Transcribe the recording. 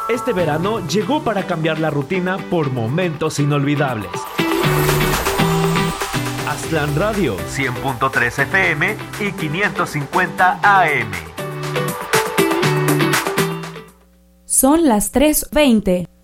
Este verano llegó para cambiar la rutina por momentos inolvidables. Aztlán Radio, 100.3 FM y 550 AM. Son las 3:20.